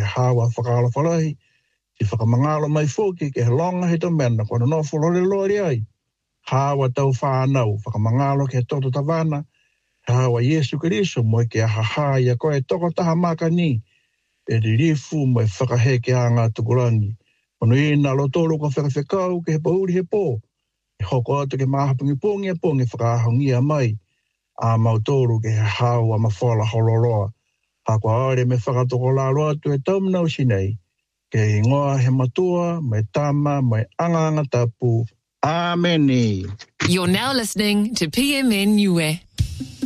hawa whakaala whalahi, ti whakamangalo mai fōki ke he longa he to mena, kona no wholore lori ai. Hawa tau whānau, whakamangalo ke toto tawana, hawa Yesu Keriso mo ke ahaha ia koe toko taha maka ni, e ririfu mo e whakaheke a ngā tukurangi. Kono i nā lotoro ko whakawhekau ke he pauri he pō, e hoko atu ke mahapungi pōngi e pōngi whakahongia mai, a mautoro ke he hawa mawhala holoroa. Hako aore me whakatoko lalo atu e taumnau sinei, ke ingoa he matua, me tama, me anganga tapu. Amen. You're now listening to PMN Niue.